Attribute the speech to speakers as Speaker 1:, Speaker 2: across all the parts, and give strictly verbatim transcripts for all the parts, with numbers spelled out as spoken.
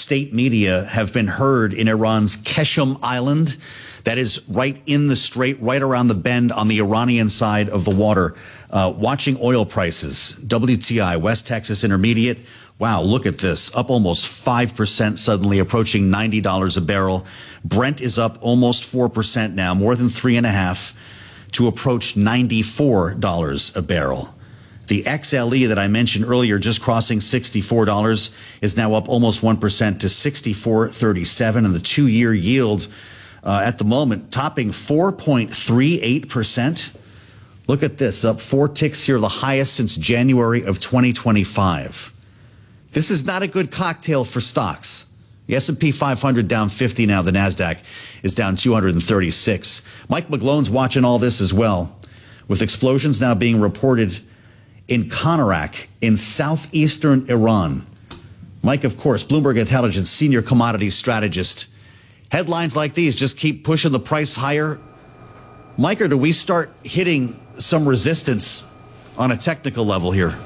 Speaker 1: state media have been heard in Iran's Keshem Island. That is right in the strait, right around the bend on the Iranian side of the water, uh, watching oil prices. W T I, West Texas Intermediate. Wow, look at this. Up almost five percent suddenly, approaching ninety dollars a barrel. Brent is up almost four percent now, more than three and a half, to approach ninety-four dollars a barrel. The X L E that I mentioned earlier, just crossing sixty-four dollars, is now up almost one percent to sixty-four thirty-seven, and the two-year yield uh, at the moment topping four point three eight percent. Look at this, up four ticks here, the highest since January of twenty twenty-five. This is not a good cocktail for stocks. The S and P five hundred down fifty now. The NASDAQ is down two hundred thirty-six. Mike McGlone's watching all this as well, with explosions now being reported in Konarak in southeastern Iran. Mike, of course, Bloomberg Intelligence senior commodities strategist. Headlines like these just keep pushing the price higher. Mike, or do we start hitting some resistance on a technical level here?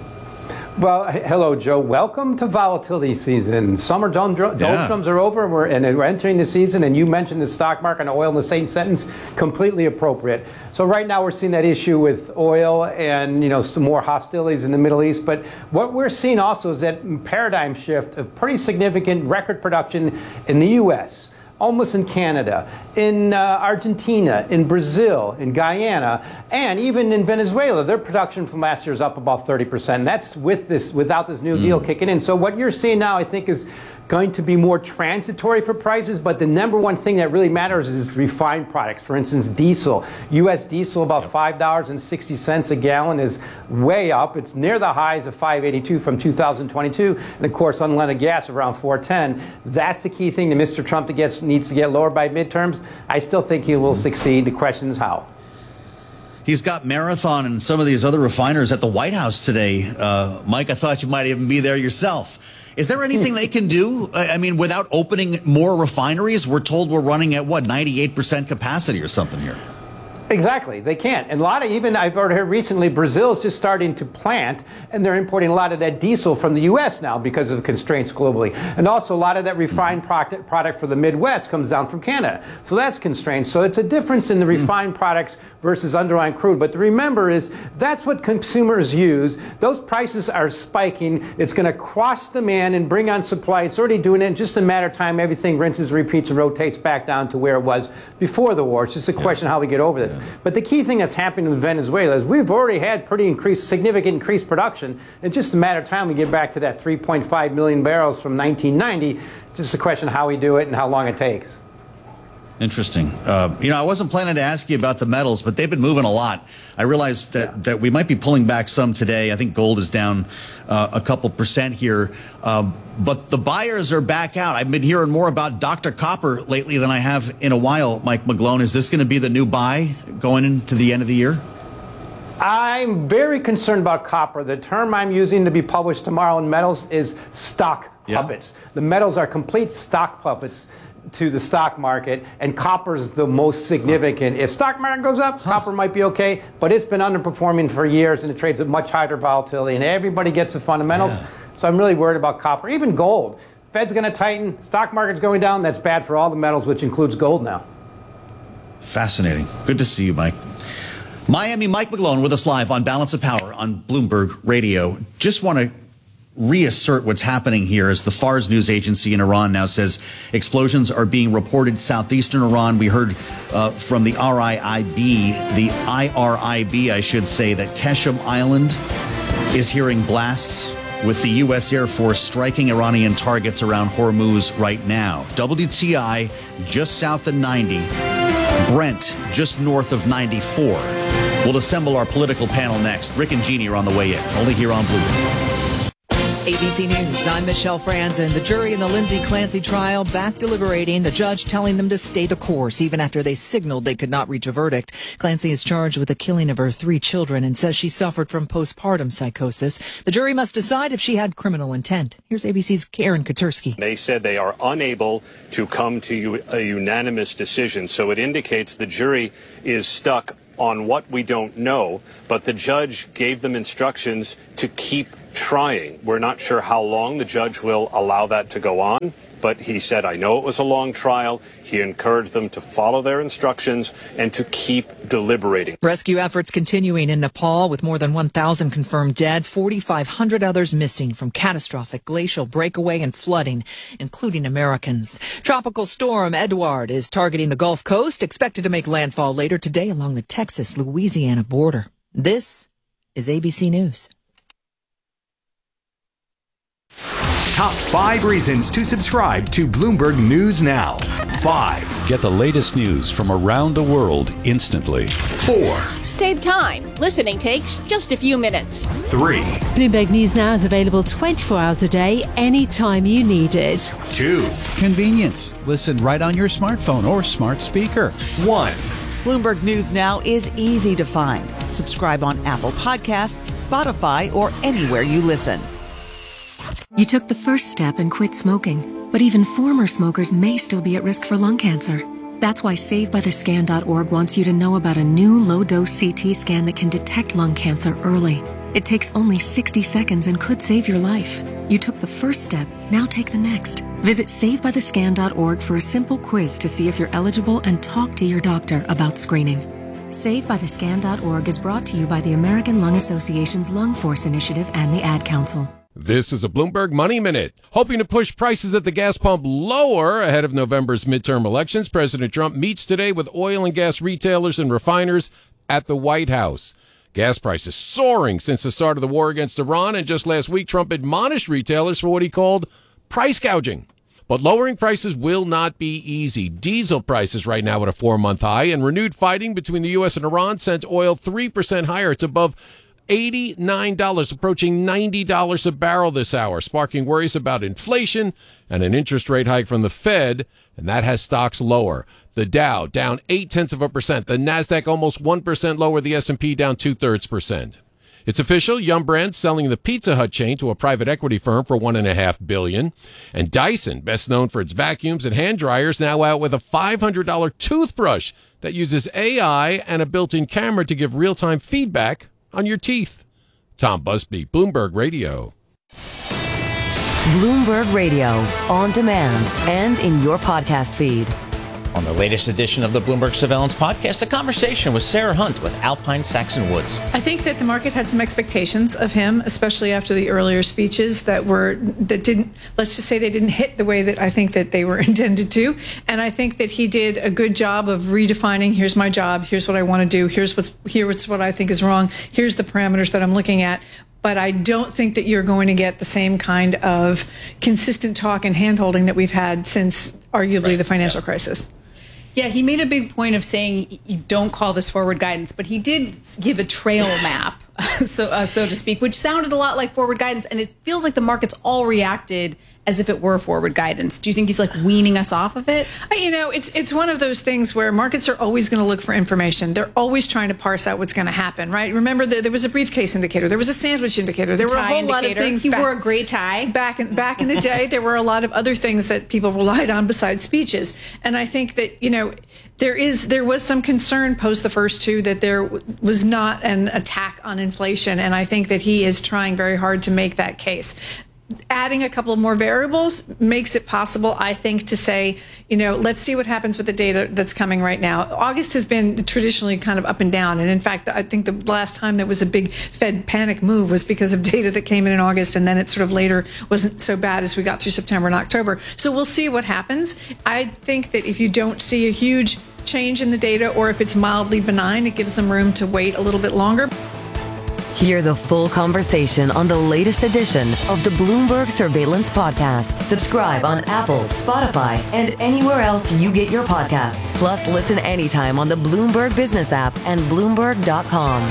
Speaker 2: Well, hello, Joe. Welcome to volatility season. Summer doldrums yeah. are over, we're, and we're entering the season, and you mentioned the stock market and oil in the same sentence, completely appropriate. So right now we're seeing that issue with oil and, you know, some more hostilities in the Middle East. But what we're seeing also is that paradigm shift of pretty significant record production in the U S, almost in Canada, in uh, Argentina, in Brazil, in Guyana, and even in Venezuela. Their production from last year is up about thirty percent. That's with this, without this new mm. deal kicking in. So what you're seeing now, I think, is going to be more transitory for prices, but the number one thing that really matters is refined products. For instance, diesel. U S diesel, about five dollars and sixty cents a gallon, is way up. It's near the highs of five eighty-two from two thousand twenty-two. And of course, unleaded gas around four ten. That's the key thing that Mister Trump to get, needs to get lower by midterms. I still think he will succeed. The question is how.
Speaker 1: He's got Marathon and some of these other refiners at the White House today. Uh, Mike, I thought you might even be there yourself. Is there anything they can do? I mean, without opening more refineries? We're told we're running at, what, ninety-eight percent capacity or something here.
Speaker 2: Exactly. They can't. And a lot of, even I've heard recently, Brazil is just starting to plant, and they're importing a lot of that diesel from the U S now because of constraints globally. And also a lot of that refined product, product for the Midwest comes down from Canada. So that's constrained. So it's a difference in the refined products versus underlying crude. But to remember is that's what consumers use. Those prices are spiking. It's going to cross demand and bring on supply. It's already doing it in just a matter of time. Everything rinses, repeats, and rotates back down to where it was before the war. It's just a question of how we get over this. But the key thing that's happening in Venezuela is we've already had pretty increased, significant increased production. It's just a matter of time we get back to that three point five million barrels from nineteen ninety. Just a question of how we do it and how long it takes.
Speaker 1: Interesting. Uh, you know, I wasn't planning to ask you about the metals, but they've been moving a lot. I realized that, yeah. that we might be pulling back some today. I think gold is down uh, a couple percent here. Um, but the buyers are back out. I've been hearing more about Doctor Copper lately than I have in a while, Mike McGlone. Is this going to be the new buy going into the end of the year?
Speaker 2: I'm very concerned about copper. The term I'm using to be published tomorrow in Metals is stock puppets. Yeah. The metals are complete stock puppets to the stock market, and copper's the most significant. If stock market goes up, huh. copper might be okay, but it's been underperforming for years, and it trades at much higher volatility, and everybody gets the fundamentals. Yeah. So I'm really worried about copper. Even gold. Fed's going to tighten, stock market's going down. That's bad for all the metals, which includes gold now.
Speaker 1: Fascinating. Good to see you, Mike. Miami Mike McGlone with us live on Balance of Power on Bloomberg Radio. Just want to reassert what's happening here as the Fars news agency in Iran now says explosions are being reported southeastern Iran. We heard uh, from the R I I B, the I R I B, I should say, that Keshem Island is hearing blasts with the U S Air Force striking Iranian targets around Hormuz right now. W T I just south of ninety, Brent just north of ninety-four. We'll assemble our political panel next. Rick and Jeannie are on the way in, only here on Bloomberg.
Speaker 3: A B C News, I'm Michelle Franzen. The jury in the Lindsay Clancy trial back deliberating, the judge telling them to stay the course even after they signaled they could not reach a verdict. Clancy is charged with the killing of her three children and says she suffered from postpartum psychosis. The jury must decide if she had criminal intent. Here's A B C's Karen Katursky.
Speaker 4: They said they are unable to come to a unanimous decision, so it indicates the jury is stuck on what we don't know, but the judge gave them instructions to keep trying. We're not sure how long the judge will allow that to go on, but he said, I know it was a long trial. He encouraged them to follow their instructions and to keep deliberating.
Speaker 3: Rescue efforts continuing in Nepal with more than one thousand confirmed dead, forty-five hundred others missing from catastrophic glacial breakaway and flooding, including Americans. Tropical storm Edouard is targeting the Gulf Coast, expected to make landfall later today along the Texas-Louisiana border. This is A B C News.
Speaker 5: Top five reasons to subscribe to Bloomberg News Now. Five.
Speaker 6: Get the latest news from around the world instantly.
Speaker 5: Four.
Speaker 7: Save time. Listening takes just a few minutes.
Speaker 5: Three.
Speaker 8: Bloomberg News Now is available twenty-four hours a day, anytime you need it.
Speaker 5: Two.
Speaker 9: Convenience. Listen right on your smartphone or smart speaker.
Speaker 5: One.
Speaker 10: Bloomberg News Now is easy to find. Subscribe on Apple Podcasts, Spotify, or anywhere you listen.
Speaker 11: You took the first step and quit smoking, but even former smokers may still be at risk for lung cancer. That's why Save By The Scan dot org wants you to know about a new low-dose C T scan that can detect lung cancer early. It takes only sixty seconds and could save your life. You took the first step, now take the next. Visit Save By The Scan dot org for a simple quiz to see if you're eligible and talk to your doctor about screening. Save By The Scan dot org is brought to you by the American Lung Association's Lung Force Initiative and the Ad Council.
Speaker 12: This is a Bloomberg Money Minute. Hoping to push prices at the gas pump lower ahead of November's midterm elections, President Trump meets today with oil and gas retailers and refiners at the White House. Gas prices soaring since the start of the war against Iran, and just last week Trump admonished retailers for what he called price gouging. But lowering prices will not be easy. Diesel prices right now at a four-month high, and renewed fighting between the U S and Iran sent oil three percent higher. It's above eighty-nine dollars, approaching ninety dollars a barrel this hour, sparking worries about inflation and an interest rate hike from the Fed, and that has stocks lower. The Dow down eight-tenths of a percent. The Nasdaq almost one percent lower. The S and P down two-thirds percent. It's official. Yum Brands selling the Pizza Hut chain to a private equity firm for one point five billion dollars. And Dyson, best known for its vacuums and hand dryers, now out with a five hundred dollars toothbrush that uses A I and a built-in camera to give real-time feedback on your teeth. Tom Busby, Bloomberg Radio.
Speaker 13: Bloomberg Radio, on demand and in your podcast feed.
Speaker 14: On the latest edition of the Bloomberg Surveillance Podcast, a conversation with Sarah Hunt with Alpine Saxon Woods.
Speaker 15: I think that the market had some expectations of him, especially after the earlier speeches that were that didn't. Let's just say they didn't hit the way that I think that they were intended to. And I think that he did a good job of redefining. Here's my job. Here's what I want to do. Here's what's here's what I think is wrong. Here's the parameters that I'm looking at. But I don't think that you're going to get the same kind of consistent talk and handholding that we've had since arguably right. the financial yeah. crisis.
Speaker 16: Yeah, he made a big point of saying you don't call this forward guidance, but he did give a trail map, so uh, so to speak, which sounded a lot like forward guidance, and it feels like the markets all reacted as if it were forward guidance. Do you think he's like weaning us off of it?
Speaker 15: You know, it's it's one of those things where markets are always going to look for information. They're always trying to parse out what's going to happen, right? Remember, the, there was a briefcase indicator, there was a sandwich indicator, there
Speaker 16: the
Speaker 15: were a whole
Speaker 16: indicator.
Speaker 15: lot of things.
Speaker 16: He
Speaker 15: back,
Speaker 16: wore a gray tie.
Speaker 15: Back in, back in the day, there were a lot of other things that people relied on besides speeches. And I think that, you know, there is there was some concern post the first two that there was not an attack on inflation, and I think that he is trying very hard to make that case. Adding a couple of more variables makes it possible, I think, to say, you know, let's see what happens with the data that's coming right now. August has been traditionally kind of up and down. And in fact, I think the last time there was a big Fed panic move was because of data that came in in August. And then it sort of later wasn't so bad as we got through September and October. So we'll see what happens. I think that if you don't see a huge change in the data, or if it's mildly benign, it gives them room to wait a little bit longer.
Speaker 13: Hear the full conversation on the latest edition of the Bloomberg Surveillance Podcast. Subscribe on Apple, Spotify, and anywhere else you get your podcasts. Plus, listen anytime on the Bloomberg Business app and Bloomberg dot com.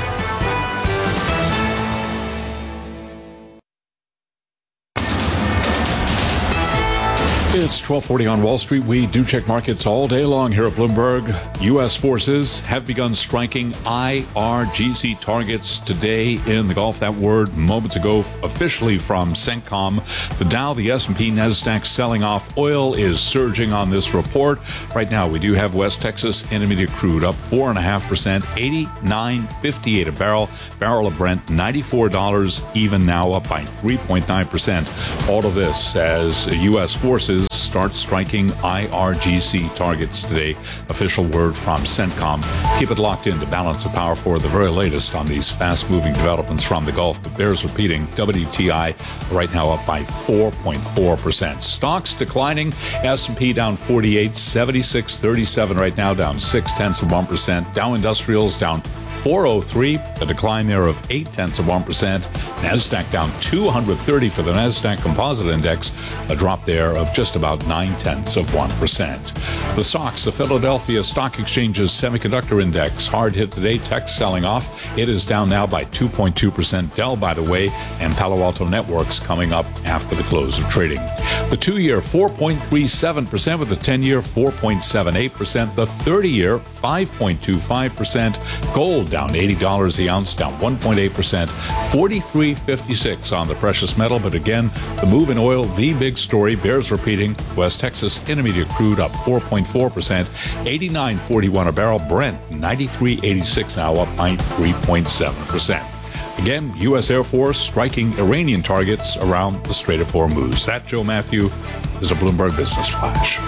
Speaker 6: It's twelve forty on Wall Street. We do check markets all day long here at Bloomberg. U S forces have begun striking I R G C targets today in the Gulf. That word moments ago officially from CENTCOM. The Dow, the S and P, NASDAQ selling off. Oil is surging on this report. Right now, we do have West Texas Intermediate crude up four point five percent, eighty-nine fifty-eight a barrel. Barrel of Brent, ninety-four dollars, even now up by three point nine percent. All of this as U S forces start striking I R G C targets today. Official word from CENTCOM. Keep it locked in to Balance of Power for the very latest on these fast-moving developments from the Gulf. But bears repeating, W T I right now up by four point four percent. Stocks declining. S and P down forty-eight, seventy-six thirty-seven right now, down six tenths of one percent. Dow Industrials down four oh three, a decline there of eight tenths of one percent. NASDAQ down two hundred thirty for the NASDAQ Composite Index, a drop there of just about nine tenths of one percent. The S O X, the Philadelphia Stock Exchange's Semiconductor Index, hard hit today. Tech selling off. It is down now by two point two percent. Dell, by the way, and Palo Alto Networks coming up after the close of trading. The two-year four point three seven percent with the ten-year four point seven eight percent. The thirty-year five point two five percent. Gold down eighty dollars the ounce, down one point eight percent, forty-three fifty-six on the precious metal. But again, the move in oil, the big story, bears repeating. West Texas Intermediate crude up four point four percent, eighty-nine forty-one a barrel. Brent ninety-three eighty-six now, up by three point seven percent. Again, U S Air Force striking Iranian targets around the Strait of Hormuz. That, Joe Matthew, is a Bloomberg Business Flash.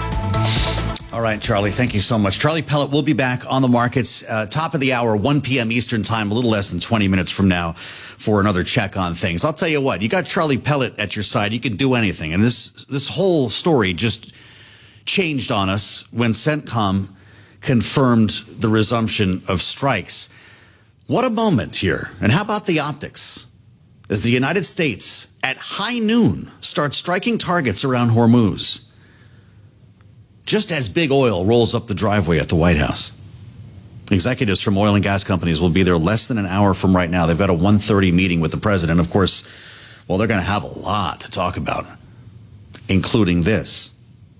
Speaker 1: All right, Charlie, thank you so much. Charlie Pellet will be back on the markets, uh, top of the hour, one p.m. Eastern time, a little less than twenty minutes from now for another check on things. I'll tell you what, you got Charlie Pellet at your side. You can do anything. And this, this whole story just changed on us when CENTCOM confirmed the resumption of strikes. What a moment here. And how about the optics? As the United States at high noon starts striking targets around Hormuz, just as big oil rolls up the driveway at the White House. Executives from oil and gas companies will be there less than an hour from right now. They've got a one thirty meeting with the president. Of course, well, they're going to have a lot to talk about, including this.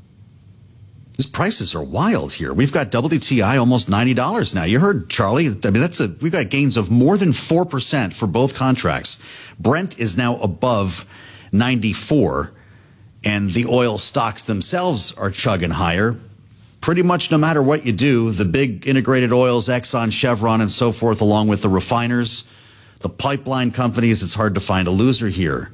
Speaker 1: These prices are wild here. We've got W T I almost ninety dollars now. You heard Charlie. I mean, that's a, we've got gains of more than four percent for both contracts. Brent is now above ninety-four. And the oil stocks themselves are chugging higher. Pretty much no matter what you do, the big integrated oils, Exxon, Chevron, and so forth, along with the refiners, the pipeline companies, it's hard to find a loser here.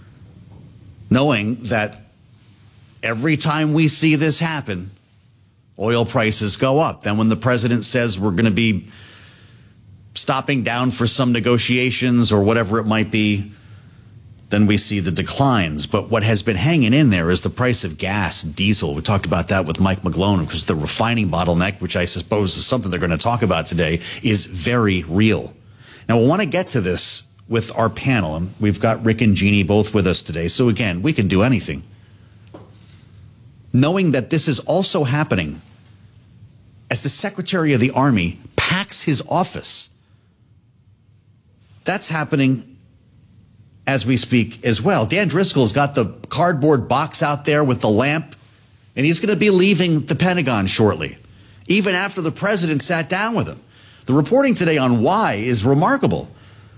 Speaker 1: Knowing that every time we see this happen, oil prices go up. Then when the president says we're going to be stopping down for some negotiations or whatever it might be, then we see the declines. But what has been hanging in there is the price of gas, diesel. We talked about that with Mike McGlone, because the refining bottleneck, which I suppose is something they're going to talk about today, is very real. Now, we want to get to this with our panel, and we've got Rick and Jeannie both with us today. So again, we can do anything. Knowing that this is also happening as the Secretary of the Army packs his office. That's happening as we speak as well. Dan Driscoll's got the cardboard box out there with the lamp, and he's going to be leaving the Pentagon shortly, even after the president sat down with him. The reporting today on why is remarkable.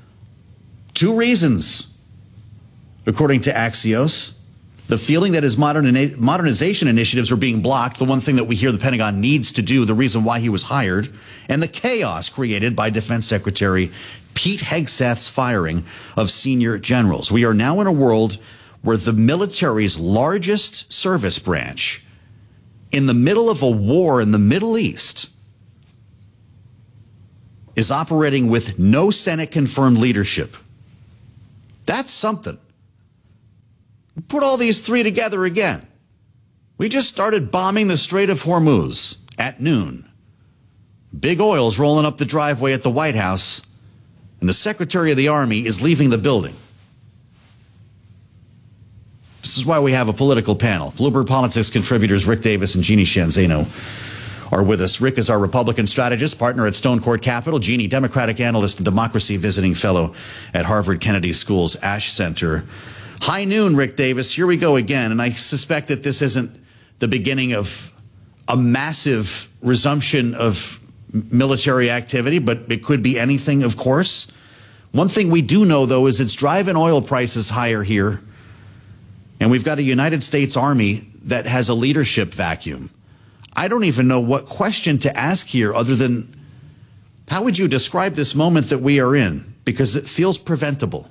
Speaker 1: Two reasons, according to Axios. The feeling that his moderni- modernization initiatives are being blocked, the one thing that we hear the Pentagon needs to do, the reason why he was hired, and the chaos created by Defense Secretary Pete Hegseth's firing of senior generals. We are now in a world where the military's largest service branch, in the middle of a war in the Middle East, is operating with no Senate-confirmed leadership. That's something. Put all these three together again. We just started bombing the Strait of Hormuz at noon. Big oil's rolling up the driveway at the White House, and the Secretary of the Army is leaving the building. This is why we have a political panel. Bloomberg Politics contributors Rick Davis and Jeannie Shanzano are with us. Rick is our Republican strategist, partner at Stone Court Capital. Jeannie, Democratic analyst and democracy visiting fellow at Harvard Kennedy School's Ash Center. High noon, Rick Davis. Here we go again. And I suspect that this isn't the beginning of a massive resumption of military activity, but it could be anything, of course. One thing we do know, though, is it's driving oil prices higher here. And we've got a United States Army that has a leadership vacuum. I don't even know what question to ask here other than, how would you describe this moment that we are in? Because it feels preventable.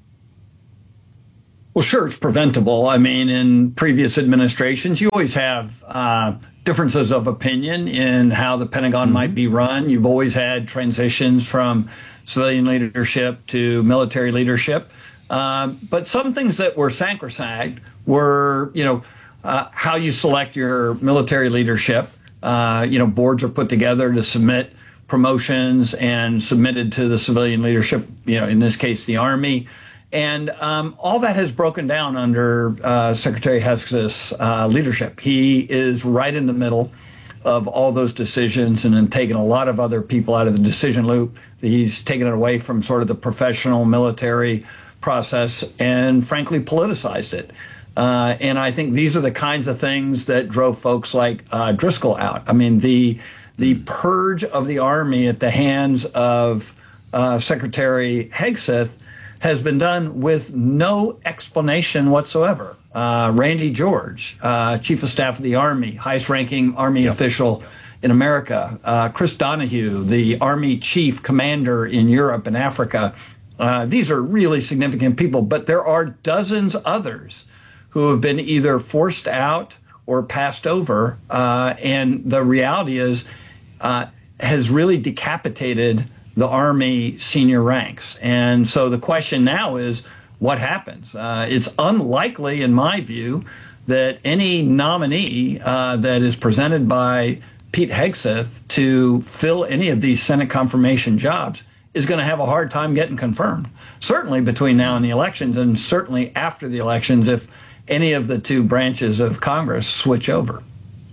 Speaker 17: Well, sure, it's preventable. I mean, in previous administrations, you always have uh, differences of opinion in how the Pentagon mm-hmm. might be run. You've always had transitions from civilian leadership to military leadership. Uh, but some things that were sacrosanct were, you know, uh, how you select your military leadership. Uh, you know, boards are put together to submit promotions and submitted to the civilian leadership, you know, in this case, the Army. And um, all that has broken down under uh, Secretary Hegseth's uh, leadership. He is right in the middle of all those decisions and then taken a lot of other people out of the decision loop. He's taken it away from sort of the professional military process and, frankly, politicized it. Uh, and I think these are the kinds of things that drove folks like uh, Driscoll out. I mean, the the purge of the Army at the hands of uh, Secretary Hegseth has been done with no explanation whatsoever. Uh, Randy George, uh, Chief of Staff of the Army, highest-ranking Army yep. official in America. Uh, Chris Donahue, the Army Chief Commander in Europe and Africa. Uh, these are really significant people, but there are dozens others who have been either forced out or passed over. Uh, and the reality is, uh, has really decapitated the Army senior ranks. And so the question now is, what happens? Uh, it's unlikely, in my view, that any nominee uh, that is presented by Pete Hegseth to fill any of these Senate confirmation jobs is going to have a hard time getting confirmed. Certainly between now and the elections, and certainly after the elections if any of the two branches of Congress switch over.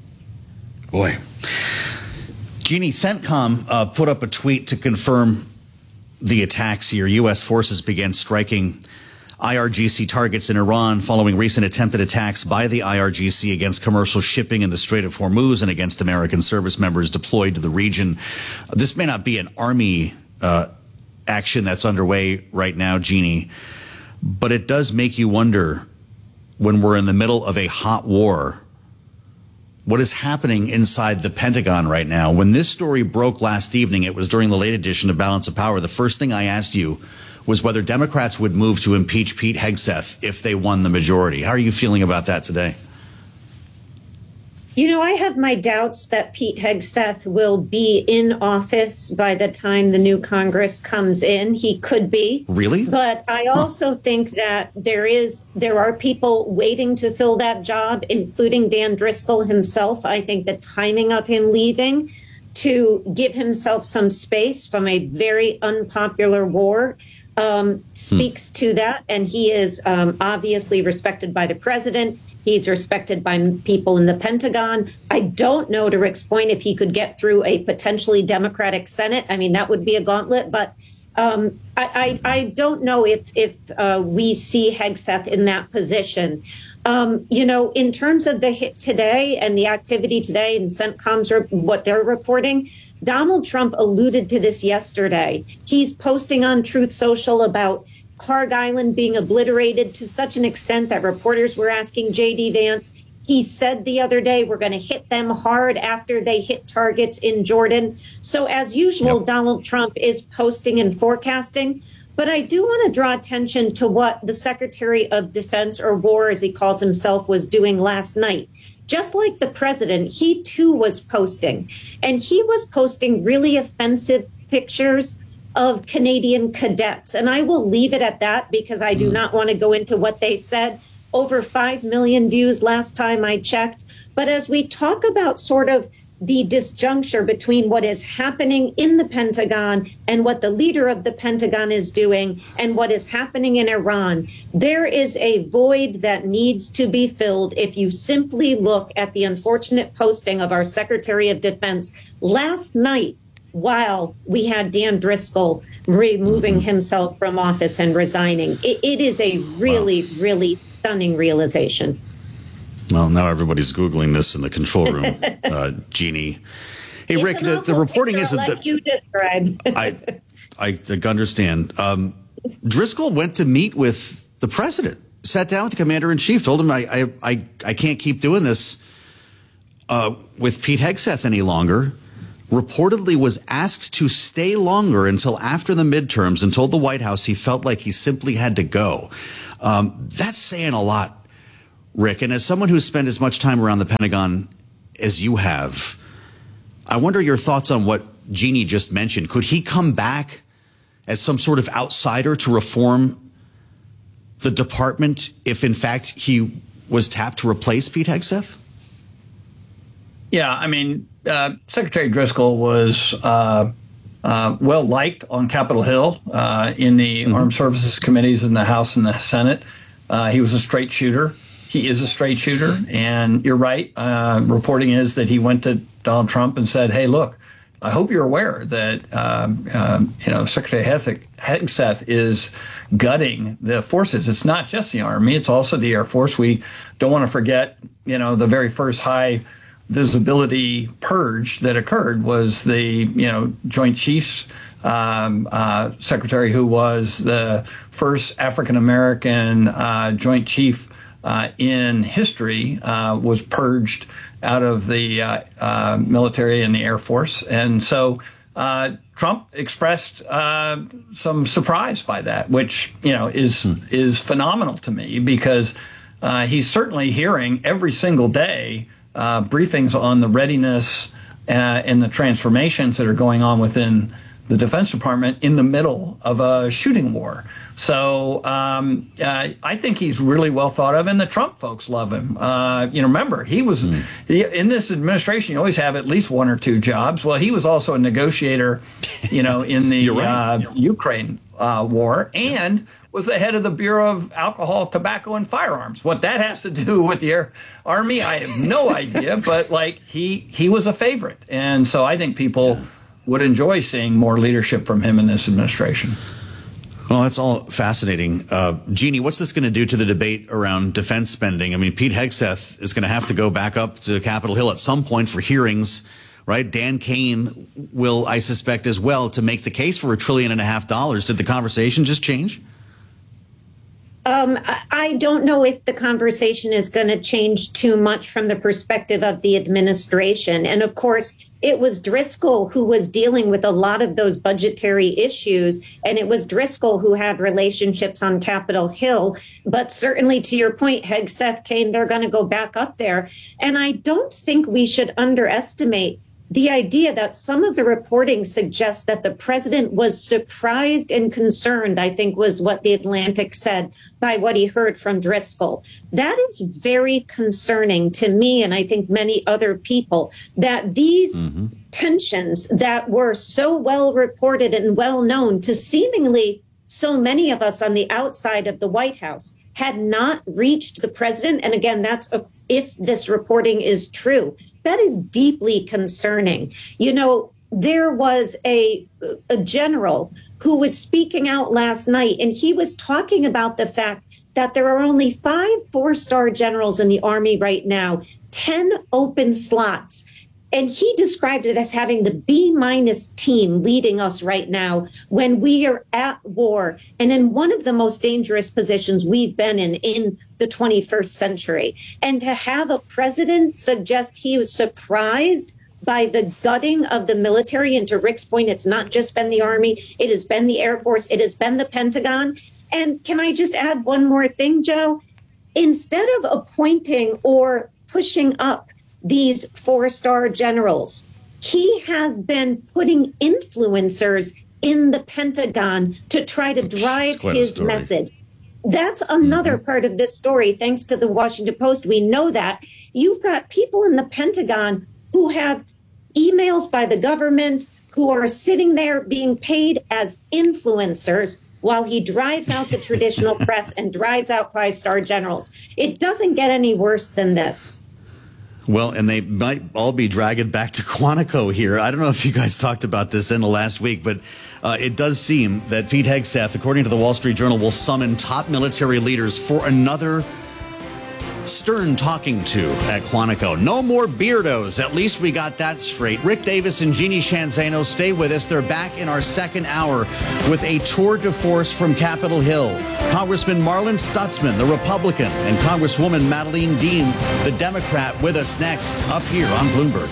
Speaker 1: Boy. Jeannie, CENTCOM uh, put up a tweet to confirm the attacks here. U S forces began striking I R G C targets in Iran following recent attempted attacks by the I R G C against commercial shipping in the Strait of Hormuz and against American service members deployed to the region. This may not be an Army uh, action that's underway right now, Jeannie, but it does make you wonder, when we're in the middle of a hot war, what is happening inside the Pentagon right now. When this story broke last evening, it was during the late edition of Balance of Power. The first thing I asked you was whether Democrats would move to impeach Pete Hegseth if they won the majority. How are you feeling about that today?
Speaker 18: You know, I have my doubts that Pete Hegseth will be in office by the time the new Congress comes in. He could be.
Speaker 1: Really?
Speaker 18: But I also huh. think that there is there are people waiting to fill that job, including Dan Driscoll himself. I think the timing of him leaving to give himself some space from a very unpopular war um, speaks hmm. to that. And he is um, obviously respected by the president. He's respected by people in the Pentagon. I don't know, to Rick's point, if he could get through a potentially Democratic Senate. I mean, that would be a gauntlet. But um, I, I, I don't know if, if uh, we see Hegseth in that position. Um, you know, in terms of the hit today and the activity today and CENTCOM's, what they're reporting, Donald Trump alluded to this yesterday. He's posting on Truth Social about Carg Island being obliterated to such an extent that reporters were asking J D Vance. He said the other day, we're going to hit them hard after they hit targets in Jordan. So as usual, yep. Donald Trump is posting and forecasting. But I do want to draw attention to what the Secretary of Defense, or War as he calls himself, was doing last night. Just like the president, he too was posting. And he was posting really offensive pictures of Canadian cadets. And I will leave it at that because I do not want to go into what they said. Over five million views last time I checked. But as we talk about sort of the disjuncture between what is happening in the Pentagon and what the leader of the Pentagon is doing and what is happening in Iran, there is a void that needs to be filled. If you simply look at the unfortunate posting of our Secretary of Defense last night, while we had Dan Driscoll removing himself from office and resigning. It, it is a really, wow. really stunning realization.
Speaker 1: Well, now everybody's Googling this in the control room, uh, Jeannie. Hey,
Speaker 18: it's
Speaker 1: Rick, the, the reporting
Speaker 18: picture,
Speaker 1: isn't
Speaker 18: like
Speaker 1: that
Speaker 18: you described.
Speaker 1: I, I, I understand. Um, Driscoll went to meet with the president, sat down with the commander in chief, told him, I, I, I, I can't keep doing this uh, with Pete Hegseth any longer. Reportedly was asked to stay longer until after the midterms and told the White House he felt like he simply had to go. Um, that's saying a lot, Rick. And as someone who's spent as much time around the Pentagon as you have, I wonder your thoughts on what Jeannie just mentioned. Could he come back as some sort of outsider to reform the department if, in fact, he was tapped to replace Pete Hegseth?
Speaker 17: Yeah, I mean, uh, Secretary Driscoll was uh, uh, well liked on Capitol Hill uh, in the mm-hmm. Armed Services Committees in the House and the Senate. Uh, he was a straight shooter. He is a straight shooter. And you're right. Uh, reporting is that he went to Donald Trump and said, hey, look, I hope you're aware that, um, um, you know, Secretary Hegseth is gutting the forces. It's not just the Army. It's also the Air Force. We don't want to forget, you know, the very first high visibility purge that occurred was the, you know, Joint Chiefs um, uh, Secretary, who was the first African-American uh, Joint Chief uh, in history, uh, was purged out of the uh, uh, military and the Air Force. And so uh, Trump expressed uh, some surprise by that, which, you know, is hmm. is phenomenal to me, because uh, he's certainly hearing every single day uh, briefings on the readiness uh, and the transformations that are going on within the Defense Department in the middle of a shooting war. So um, uh, I think he's really well thought of, and the Trump folks love him. Uh, you know, remember, he was mm. he, in this administration, you always have at least one or two jobs. Well, he was also a negotiator, you know, in the right. uh, Ukraine uh, war, and was the head of the Bureau of Alcohol, Tobacco, and Firearms. What that has to do with the Air Army, I have no idea. But like he he was a favorite, and so I think people yeah. would enjoy seeing more leadership from him in this administration.
Speaker 1: Well, that's all fascinating. Uh, Jeannie, what's this going to do to the debate around defense spending? I mean, Pete Hegseth is going to have to go back up to Capitol Hill at some point for hearings, right? Dan Kane will, I suspect, as well, to make the case for a trillion and a half dollars. Did the conversation just change?
Speaker 18: Um, I don't know if the conversation is going to change too much from the perspective of the administration. And of course, it was Driscoll who was dealing with a lot of those budgetary issues. And it was Driscoll who had relationships on Capitol Hill. But certainly, to your point, Hegseth, Kane, they're going to go back up there. And I don't think we should underestimate the idea that some of the reporting suggests that the president was surprised and concerned, I think was what The Atlantic said, by what he heard from Driscoll. That is very concerning to me, and I think many other people, that these mm-hmm. tensions that were so well reported and well known to seemingly so many of us on the outside of the White House had not reached the president. And again, that's a, if this reporting is true. That is deeply concerning. You know, there was a, a general who was speaking out last night, and he was talking about the fact that there are only five four-star generals in the Army right now, ten open slots. And he described it as having the B-minus team leading us right now when we are at war and in one of the most dangerous positions we've been in in the twenty-first century. And to have a president suggest he was surprised by the gutting of the military, and to Rick's point, it's not just been the Army, it has been the Air Force, it has been the Pentagon. And can I just add one more thing, Joe? Instead of appointing or pushing up these four-star generals, he has been putting influencers in the Pentagon to try to drive his message. That's another mm-hmm. part of this story. Thanks to the Washington Post, we know that. You've got people in the Pentagon who have emails by the government who are sitting there being paid as influencers while he drives out the traditional press and drives out five-star generals. It doesn't get any worse than this.
Speaker 1: Well, and they might all be dragging back to Quantico here. I don't know if you guys talked about this in the last week, but uh, it does seem that Pete Hegseth, according to the Wall Street Journal, will summon top military leaders for another stern talking to at Quantico. No more beardos. At least we got that straight. Rick Davis and Jeannie Shanzano stay with us. They're back in our second hour with a tour de force from Capitol Hill. Congressman Marlin Stutzman, the Republican, and Congresswoman Madeleine Dean, the Democrat, with us next up here on Bloomberg.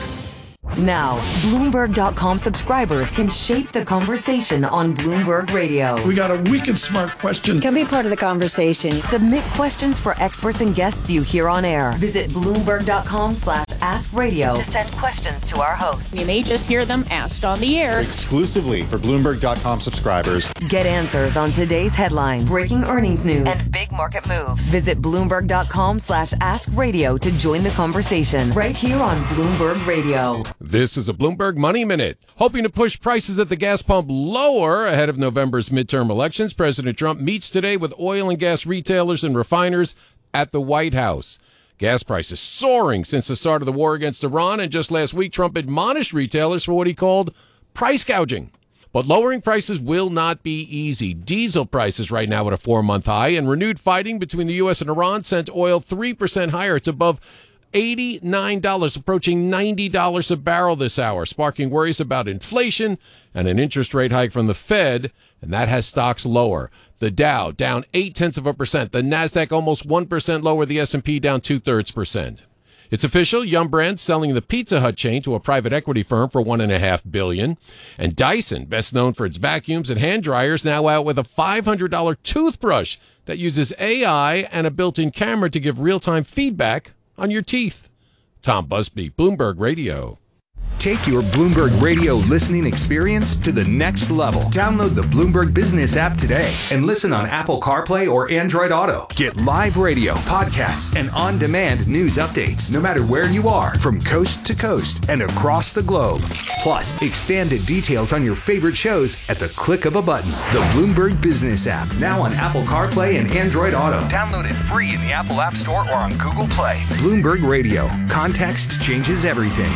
Speaker 13: Now, Bloomberg dot com subscribers can shape the conversation on Bloomberg Radio.
Speaker 19: We got a wicked smart question.
Speaker 13: Can be part of the conversation. Submit questions for experts and guests you hear on air. Visit Bloomberg dot com slash ask radio to send questions to our hosts.
Speaker 7: You may just hear them asked on the air.
Speaker 20: Exclusively for Bloomberg dot com subscribers.
Speaker 13: Get answers on today's headlines, breaking earnings news, and big market moves. Visit Bloomberg dot com slash ask radio to join the conversation right here on Bloomberg Radio.
Speaker 12: This is a Bloomberg Money Minute. Hoping to push prices at the gas pump lower ahead of November's midterm elections, President Trump meets today with oil and gas retailers and refiners at the White House. Gas prices soaring since the start of the war against Iran, and just last week, Trump admonished retailers for what he called price gouging. But lowering prices will not be easy. Diesel prices right now at a four-month high, and renewed fighting between the U S and Iran sent oil three percent higher. It's above eighty-nine dollars, approaching ninety dollars a barrel this hour, sparking worries about inflation and an interest rate hike from the Fed, and that has stocks lower. The Dow down eight-tenths of a percent. The Nasdaq almost one percent lower. The S and P down two-thirds percent. It's official. Yum Brands selling the Pizza Hut chain to a private equity firm for one point five billion dollars. And Dyson, best known for its vacuums and hand dryers, now out with a five hundred dollars toothbrush that uses A I and a built-in camera to give real-time feedback on your teeth. Tom Busby, Bloomberg Radio.
Speaker 5: Take your Bloomberg Radio listening experience to the next level. Download the Bloomberg Business app today and listen on Apple CarPlay or Android Auto. Get live radio, podcasts, and on-demand news updates no matter where you are, from coast to coast and across the globe. Plus, expanded details on your favorite shows at the click of a button. The Bloomberg Business app, now on Apple CarPlay and Android Auto. Download it free in the Apple App Store or on Google Play. Bloomberg Radio. Context changes everything.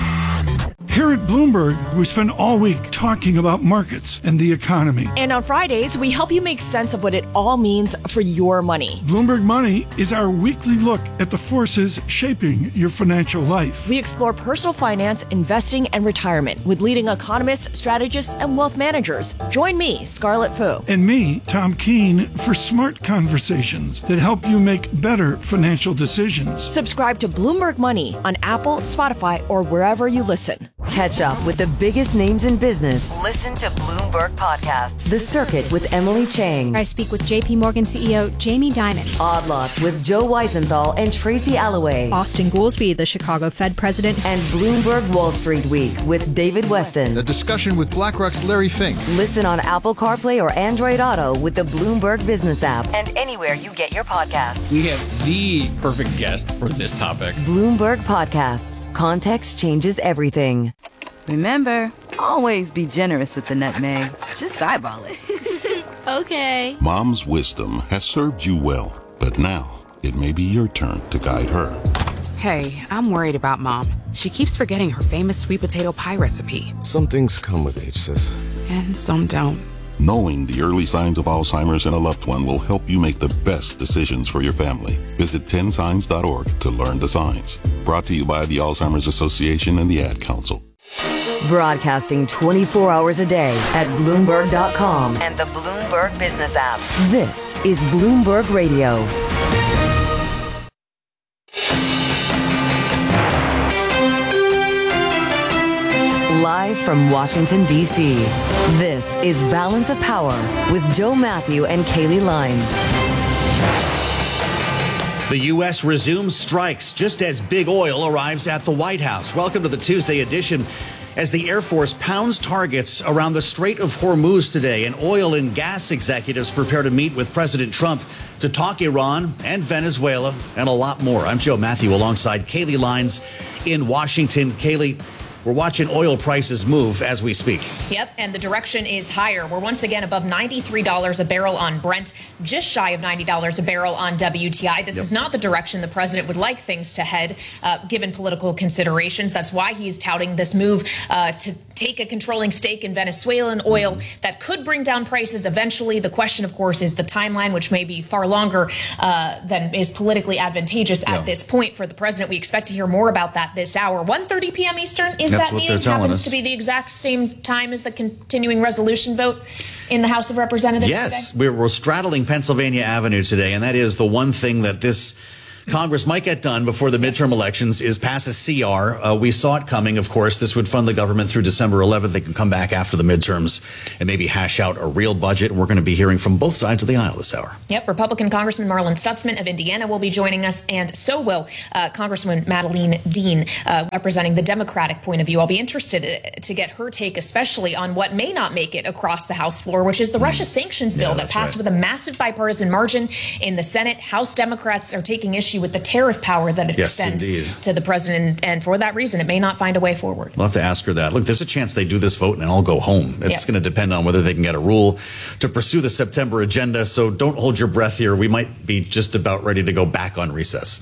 Speaker 19: Here at Bloomberg, we spend all week talking about markets and the economy.
Speaker 21: And on Fridays, we help you make sense of what it all means for your money.
Speaker 19: Bloomberg Money is our weekly look at the forces shaping your financial life.
Speaker 21: We explore personal finance, investing, and retirement with leading economists, strategists, and wealth managers. Join me, Scarlett Fu.
Speaker 19: And me, Tom Keene, for smart conversations that help you make better financial decisions.
Speaker 21: Subscribe to Bloomberg Money on Apple, Spotify, or wherever you listen.
Speaker 13: Catch up with the biggest names in business. Listen to Bloomberg Podcasts. The Circuit with Emily Chang.
Speaker 22: I speak with J P Morgan C E O Jamie Dimon.
Speaker 13: Odd Lots with Joe Weisenthal and Tracy Alloway.
Speaker 23: Austin Goolsbee, the Chicago Fed president.
Speaker 13: And Bloomberg Wall Street Week with David Weston.
Speaker 20: A discussion with BlackRock's Larry Fink.
Speaker 13: Listen on Apple CarPlay or Android Auto with the Bloomberg Business app and anywhere you get your podcasts.
Speaker 24: We have the perfect guest for this topic.
Speaker 13: Bloomberg Podcasts. Context changes everything.
Speaker 25: Remember, always be generous with the nutmeg. Just eyeball it.
Speaker 26: Okay.
Speaker 27: Mom's wisdom has served you well, but now it may be your turn to guide her.
Speaker 28: Hey, I'm worried about Mom. She keeps forgetting her famous sweet potato pie recipe.
Speaker 29: Some things come with age, sis.
Speaker 28: And some don't.
Speaker 27: Knowing the early signs of Alzheimer's in a loved one will help you make the best decisions for your family. Visit ten signs dot org to learn the signs. Brought to you by the Alzheimer's Association and the Ad Council.
Speaker 13: Broadcasting twenty-four hours a day at Bloomberg dot com and the Bloomberg Business app. This is Bloomberg Radio. Live from Washington, D C, this is Balance of Power with Joe Matthew and Kaylee Lines.
Speaker 1: The U S resumes strikes just as big oil arrives at the White House. Welcome to the Tuesday edition. As the Air Force pounds targets around the Strait of Hormuz today, and oil and gas executives prepare to meet with President Trump to talk Iran and Venezuela and a lot more. I'm Joe Matthew alongside Kaylee Lines in Washington. Kaylee, we're watching oil prices move as we speak.
Speaker 2: Yep, and the direction is higher. We're once again above ninety-three dollars a barrel on Brent, just shy of ninety dollars a barrel on W T I. This yep. is not the direction the president would like things to head, uh, given political considerations. That's why he's touting this move uh, to take a controlling stake in Venezuelan oil mm. that could bring down prices eventually. The question, of course, is the timeline, which may be far longer uh, than is politically advantageous yeah. at this point for the president. We expect to hear more about that this hour. one thirty p.m. Eastern is
Speaker 1: That's
Speaker 2: that meeting. Happens us. to be the exact same time as the continuing resolution vote in the House of Representatives
Speaker 1: yes,
Speaker 2: today?
Speaker 1: Yes, we're straddling Pennsylvania Avenue today, and that is the one thing that this Congress might get done before the midterm elections is pass a C R. Uh, we saw it coming, of course. This would fund the government through December eleventh. They can come back after the midterms and maybe hash out a real budget. And we're going to be hearing from both sides of the aisle this hour.
Speaker 2: Yep. Republican Congressman Marlin Stutzman of Indiana will be joining us, and so will uh, Congresswoman Madeleine Dean, uh, representing the Democratic point of view. I'll be interested to get her take, especially on what may not make it across the House floor, which is the mm. Russia sanctions bill yeah, that passed right. with a massive bipartisan margin in the Senate. House Democrats are taking issue with the tariff power that it
Speaker 1: yes,
Speaker 2: extends
Speaker 1: indeed.
Speaker 2: to the president, and for that reason, it may not find a way forward.
Speaker 1: We'll have to ask her that. Look, there's a chance they do this vote and I'll go home. It's yep. going to depend on whether they can get a rule to pursue the September agenda, so don't hold your breath here. We might be just about ready to go back on recess.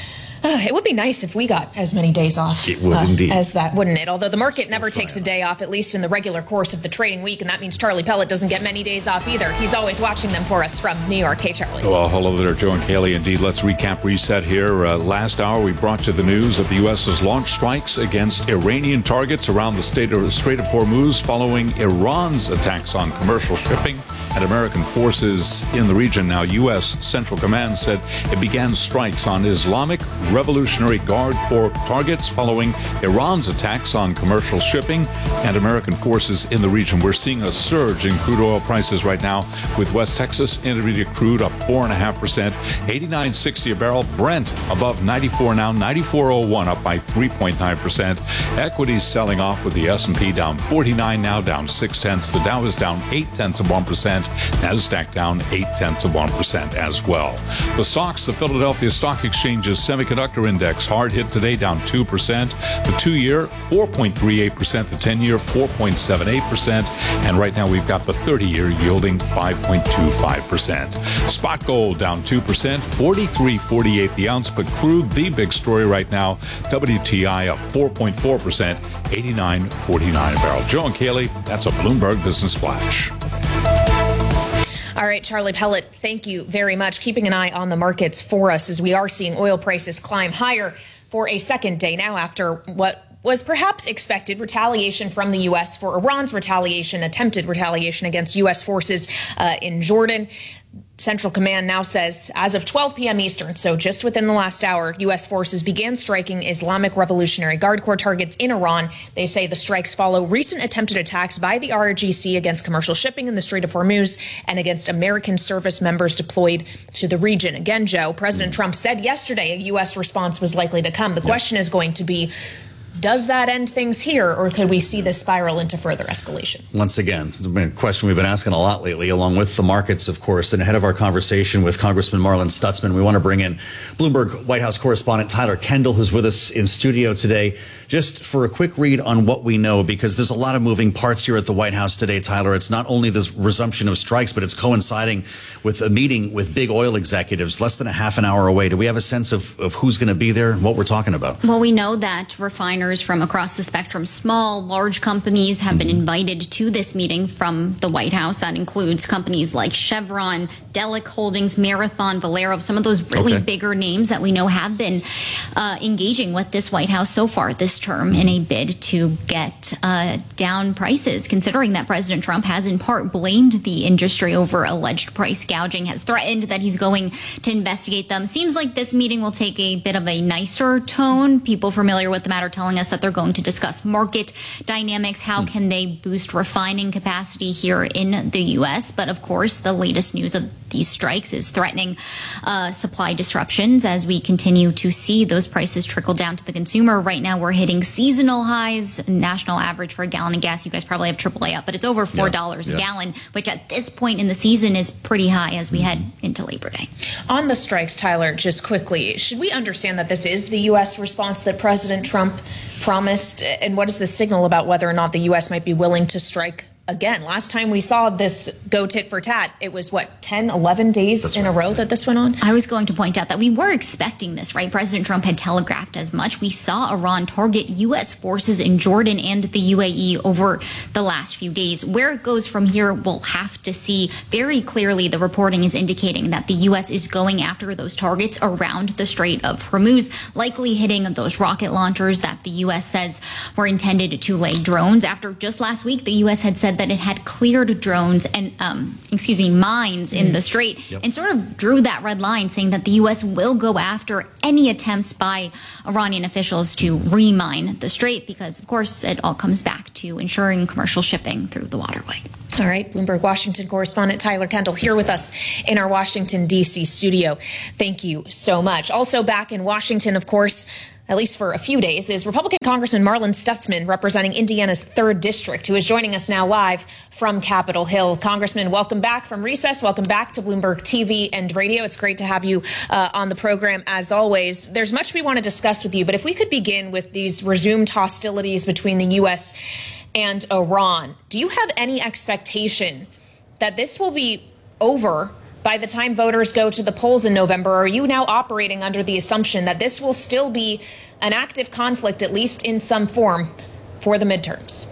Speaker 2: Uh, it would be nice if we got as many days off
Speaker 1: it would,
Speaker 2: uh,
Speaker 1: indeed.
Speaker 2: as that, wouldn't it? Although the market never takes a day off, at least in the regular course of the trading week, and that means Charlie Pellet doesn't get many days off either. He's always watching them for us from New York. Hey, Charlie.
Speaker 6: Well, hello there, Joe and Kaylee. Indeed, let's recap, reset here. Uh, last hour, we brought you the news that the U S has launched strikes against Iranian targets around the Strait of, Strait of Hormuz following Iran's attacks on commercial shipping and American forces in the region. Now, U S Central Command said it began strikes on Islamic Revolutionary Guard Corps targets following Iran's attacks on commercial shipping and American forces in the region. We're seeing a surge in crude oil prices right now, with West Texas Intermediate crude up four point five percent, eighty-nine sixty a barrel. Brent above ninety-four now, ninety-four oh one, up by three point nine percent. Equities selling off, with the S and P down forty-nine now, down six tenths. The Dow is down eight tenths of one percent. NASDAQ down eight tenths of one percent as well. The S O X, the Philadelphia Stock Exchange's semiconductor index, hard hit today, down two percent. The two-year, four point three eight percent. The ten-year, four point seven eight percent. And right now we've got the thirty-year yielding five point two five percent. Spot gold down two percent, forty-three forty-eight the ounce. But crude, the big story right now, W T I up four point four percent, eighty-nine forty-nine a barrel. Joe and Kaylee, that's a Bloomberg Business Flash.
Speaker 2: All right, Charlie Pellet, thank you very much. Keeping an eye on the markets for us, as we are seeing oil prices climb higher for a second day now after what was perhaps expected retaliation from the U S for Iran's retaliation, attempted retaliation against U S forces uh, in Jordan. Central Command now says, as of twelve p.m. Eastern, so just within the last hour, U S forces began striking Islamic Revolutionary Guard Corps targets in Iran. They say the strikes follow recent attempted attacks by the R G C against commercial shipping in the Strait of Hormuz and against American service members deployed to the region. Again, Joe, President Trump said yesterday a U S response was likely to come. The question is going to be, does that end things here, or could we see this spiral into further escalation?
Speaker 1: Once again, it's been a question we've been asking a lot lately, along with the markets, of course. And ahead of our conversation with Congressman Marlin Stutzman, we want to bring in Bloomberg White House correspondent Tyler Kendall, who's with us in studio today, just for a quick read on what we know, because there's a lot of moving parts here at the White House today, Tyler. It's not only the resumption of strikes, but it's coinciding with a meeting with big oil executives less than a half an hour away. Do we have a sense of, of who's going to be there and what we're talking about?
Speaker 3: Well, we know that refiners from across the spectrum, small, large companies, have been invited to this meeting from the White House. That includes companies like Chevron, Delek Holdings, Marathon, Valero, some of those really okay. bigger names that we know have been uh, engaging with this White House so far this term in a bid to get uh, down prices, considering that President Trump has in part blamed the industry over alleged price gouging, has threatened that he's going to investigate them. Seems like this meeting will take a bit of a nicer tone. People familiar with the matter telling us that they're going to discuss market dynamics. How can they boost refining capacity here in the U S? But of course, the latest news of these strikes is threatening uh, supply disruptions as we continue to see those prices trickle down to the consumer. Right now, we're hitting seasonal highs. National average for a gallon of gas, you guys probably have triple A up, but it's over four dollars yeah, yeah. a gallon, which at this point in the season is pretty high as we head into Labor Day.
Speaker 2: On the strikes, Tyler, just quickly, should we understand that this is the U S response that President Trump promised? And what is the signal about whether or not the U S might be willing to strike again? Last time we saw this go tit for tat, it was what, ten, eleven days That's in right. a row that this went on?
Speaker 3: I was going to point out that we were expecting this, right? President Trump had telegraphed as much. We saw Iran target U S forces in Jordan and the U A E over the last few days. Where it goes from here, we'll have to see. Very clearly, the reporting is indicating that the U S is going after those targets around the Strait of Hormuz, likely hitting those rocket launchers that the U S says were intended to lay drones. After just last week, the U S had said that it had cleared drones and, um, excuse me, mines in the Strait, yep. and sort of drew that red line, saying that the U S will go after any attempts by Iranian officials to remine the Strait, because, of course, it all comes back to ensuring commercial shipping through the waterway.
Speaker 2: All right, Bloomberg Washington correspondent Tyler Kendall here with us in our Washington, D C studio. Thank you so much. Also back in Washington, of course, at least for a few days, is Republican Congressman Marlin Stutzman, representing Indiana's third District, who is joining us now live from Capitol Hill. Congressman, welcome back from recess. Welcome back to Bloomberg T V and radio. It's great to have you uh, on the program, as always. There's much we want to discuss with you, but if we could begin with these resumed hostilities between the U S and Iran, do you have any expectation that this will be over by the time voters go to the polls in November? Or are you now operating under the assumption that this will still be an active conflict, at least in some form, for the midterms?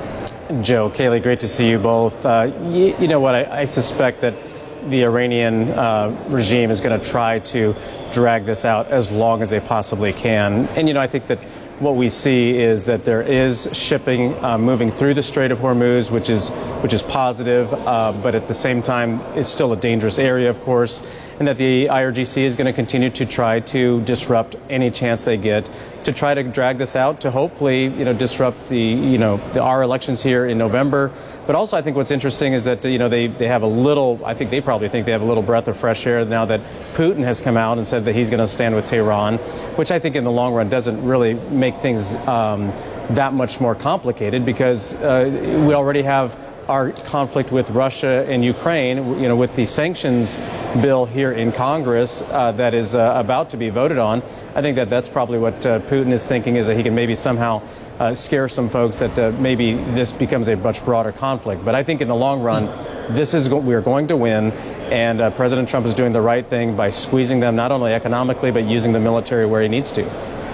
Speaker 4: Joe, Kayleigh, great to see you both. Uh, you, you know what? I, I suspect that the Iranian uh, regime is going to try to drag this out as long as they possibly can. And, you know, I think that what we see is that there is shipping uh, moving through the Strait of Hormuz, which is which is positive, uh, but at the same time, it's still a dangerous area, of course, and that the I R G C is going to continue to try to disrupt any chance they get to try to drag this out to hopefully, you know, disrupt the, you know, the, our elections here in November. But also, I think what's interesting is that, you know, they, they have a little, I think they probably think they have a little breath of fresh air now that Putin has come out and said that he's going to stand with Tehran, which I think in the long run doesn't really make things um, that much more complicated, because uh, we already have our conflict with Russia and Ukraine, you know, with the sanctions bill here in Congress uh, that is uh, about to be voted on. I think that that's probably what uh, Putin is thinking, is that he can maybe somehow uh, scare some folks that uh, maybe this becomes a much broader conflict. But I think in the long run, this is go- we're going to win, and uh, President Trump is doing the right thing by squeezing them not only economically but using the military where he needs to.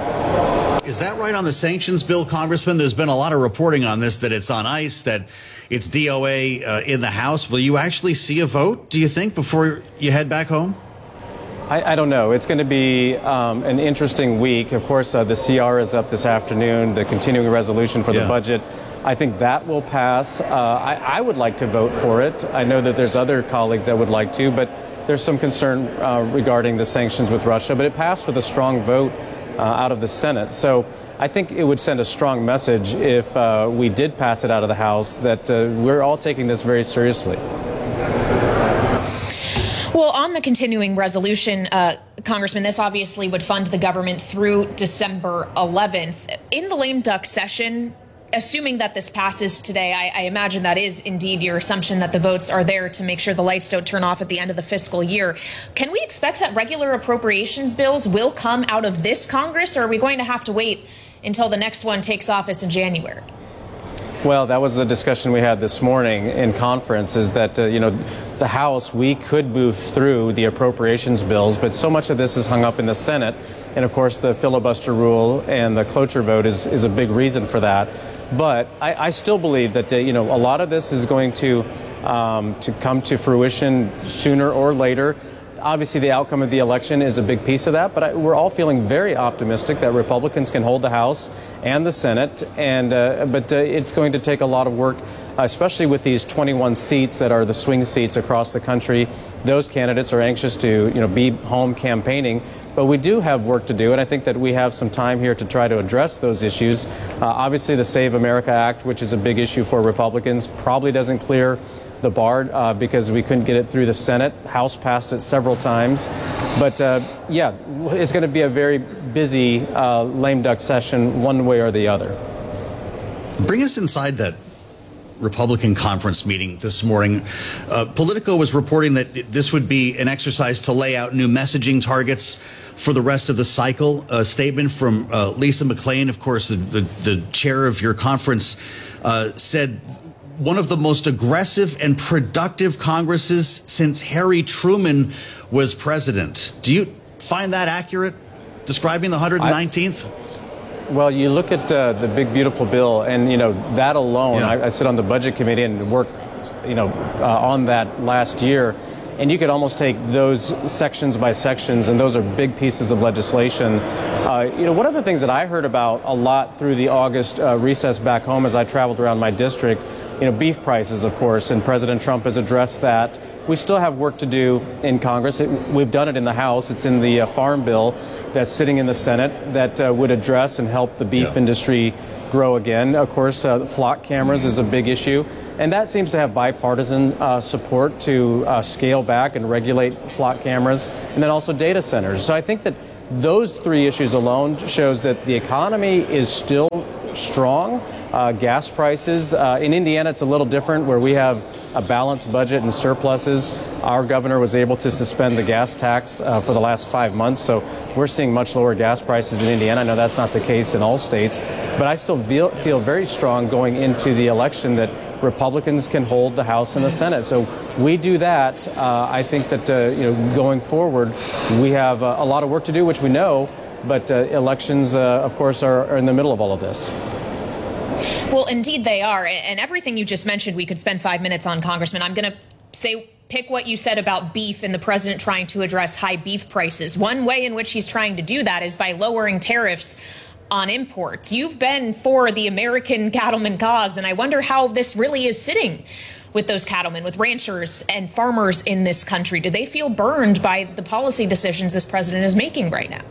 Speaker 1: Is that right on the sanctions bill, Congressman? There's been a lot of reporting on this, that it's on ice, that it's D O A uh, in the House. Will you actually see a vote, do you think, before you head back home?
Speaker 4: I, I don't know. It's going to be um, an interesting week. Of course, uh, the C R is up this afternoon, the continuing resolution for yeah. the budget. I think that will pass. Uh, I, I would like to vote for it. I know that there's other colleagues that would like to, but there's some concern uh, regarding the sanctions with Russia. But it passed with a strong vote uh, out of the Senate. So I think it would send a strong message if uh, we did pass it out of the House that uh, we're all taking this very seriously.
Speaker 2: Well, on the continuing resolution, uh, Congressman, this obviously would fund the government through December eleventh. In the lame duck session, assuming that this passes today, I, I imagine that is indeed your assumption, that the votes are there to make sure the lights don't turn off at the end of the fiscal year. Can we expect that regular appropriations bills will come out of this Congress, or are we going to have to wait until the next one takes office in January?
Speaker 4: Well, that was the discussion we had this morning in conference, is that, uh, you know, the House, we could move through the appropriations bills, but so much of this is hung up in the Senate. And, of course, the filibuster rule and the cloture vote is, is a big reason for that. But I, I still believe that, uh, you know, a lot of this is going to, um, to come to fruition sooner or later. Obviously, the outcome of the election is a big piece of that, but I, we're all feeling very optimistic that Republicans can hold the House and the Senate. And uh, but uh, it's going to take a lot of work, especially with these twenty-one seats that are the swing seats across the country. Those candidates are anxious to, you know, be home campaigning. But we do have work to do, and I think that we have some time here to try to address those issues. Uh, obviously, the Save America Act, which is a big issue for Republicans, probably doesn't clear the bar uh, because we couldn't get it through the Senate. House passed it several times. But, uh, yeah, it's going to be a very busy uh, lame duck session one way or the other.
Speaker 1: Bring us inside that Republican conference meeting this morning. Uh, Politico was reporting that this would be an exercise to lay out new messaging targets for the rest of the cycle. A statement from uh, Lisa McClain, of course, the, the, the chair of your conference, uh, said one of the most aggressive and productive Congresses since Harry Truman was president. Do you find that accurate, describing the one hundred nineteenth? I
Speaker 4: Well, you look at uh, the big, beautiful bill, and, you know, that alone, yeah. I, I sit on the budget committee and worked, you know, uh, on that last year, and you could almost take those sections by sections, and those are big pieces of legislation. Uh, you know, one of the things that I heard about a lot through the August uh, recess back home as I traveled around my district, you know, beef prices, of course, and President Trump has addressed that. We still have work to do in Congress. It, we've done it in the House. It's in the uh, Farm Bill that's sitting in the Senate that uh, would address and help the beef yeah. industry grow again. Of course, uh, flock cameras is a big issue, and that seems to have bipartisan uh, support to uh, scale back and regulate flock cameras, and then also data centers. So I think that those three issues alone shows that the economy is still strong. Uh, gas prices. Uh, in Indiana, it's a little different where we have a balanced budget and surpluses. Our governor was able to suspend the gas tax uh, for the last five months, so we're seeing much lower gas prices in Indiana. I know that's not the case in all states, but I still feel, feel very strong going into the election that Republicans can hold the House and the Senate. So we do that. Uh, I think that uh, you know, going forward, we have uh, a lot of work to do, which we know, but uh, elections, uh, of course, are, are in the middle of all of this.
Speaker 2: Well, indeed they are. And everything you just mentioned, we could spend five minutes on, Congressman. I'm going to say, pick what you said about beef and the president trying to address high beef prices. One way in which he's trying to do that is by lowering tariffs on imports. You've been for the American cattleman cause, and I wonder how this really is sitting with those cattlemen, with ranchers and farmers in this country. Do they feel burned by the policy decisions this president is making right now?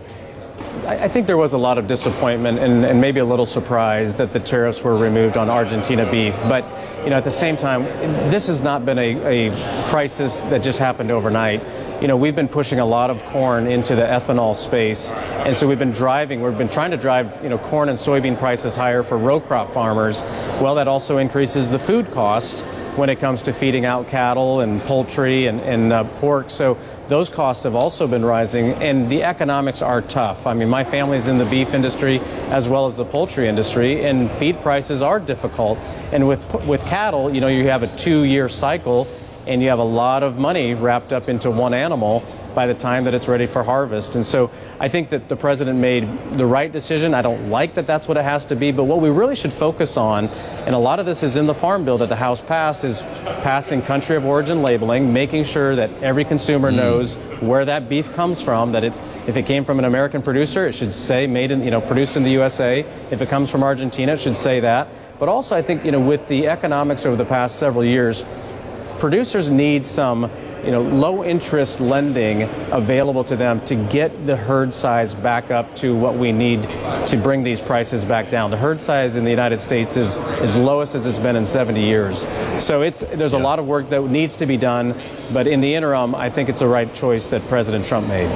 Speaker 4: I think there was a lot of disappointment and, and maybe a little surprise that the tariffs were removed on Argentina beef. But, you know, at the same time, this has not been a, a crisis that just happened overnight. You know, we've been pushing a lot of corn into the ethanol space. And so we've been driving, we've been trying to drive, you know, corn and soybean prices higher for row crop farmers. Well, that also increases the food cost when it comes to feeding out cattle and poultry and, and uh, pork. So those costs have also been rising, and the economics are tough. I mean, my family's in the beef industry as well as the poultry industry, and feed prices are difficult. And with with cattle, you know, you have a two-year cycle, and you have a lot of money wrapped up into one animal by the time that it's ready for harvest. And so I think that the president made the right decision. I don't like that that's what it has to be, but what we really should focus on, and a lot of this is in the Farm Bill that the House passed, is passing country of origin labeling, making sure that every consumer mm. knows where that beef comes from, that it, if it came from an American producer, it should say made in, you know, produced in the U S A. If it comes from Argentina, it should say that. But also I think, you know, with the economics over the past several years, producers need some, you know, low interest lending available to them to get the herd size back up to what we need to bring these prices back down. The herd size in the United States is as lowest as it's been in seventy years. So it's there's a lot of work that needs to be done, but in the interim, I think it's a right choice that President Trump made.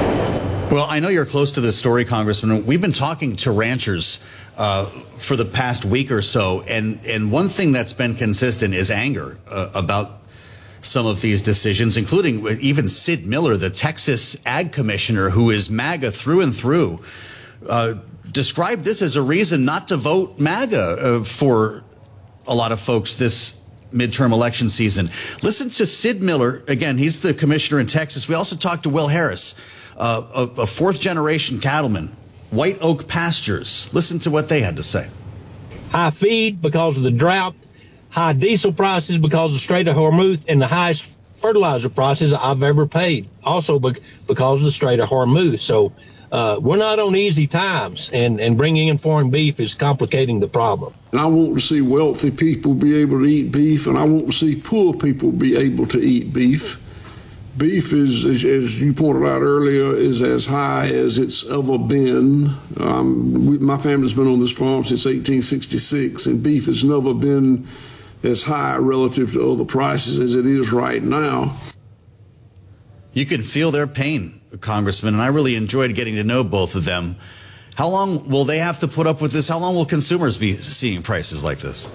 Speaker 1: Well, I know you're close to this story, Congressman. We've been talking to ranchers uh, for the past week or so, and, and one thing that's been consistent is anger uh, about some of these decisions, including even Sid Miller, the Texas Ag Commissioner, who is MAGA through and through, uh, described this as a reason not to vote MAGA uh, for a lot of folks this midterm election season. Listen to Sid Miller. Again, he's the commissioner in Texas. We also talked to Will Harris, uh, a, a fourth generation cattleman, White Oak Pastures. Listen to what they had to say.
Speaker 8: High feed because of the drought, high diesel prices because of the Strait of Hormuz, and the highest fertilizer prices I've ever paid, also because of the Strait of Hormuz. So uh, we're not on easy times, and, and bringing in foreign beef is complicating the problem.
Speaker 9: And I want to see wealthy people be able to eat beef, and I want to see poor people be able to eat beef. Beef is, as, as you pointed out earlier, is as high as it's ever been. Um, we, my family's been on this farm since eighteen sixty-six, and beef has never been as high relative to other prices as it is right now.
Speaker 1: You can feel their pain, Congressman, and I really enjoyed getting to know both of them. How long will they have to put up with this? How long will consumers be seeing prices like this?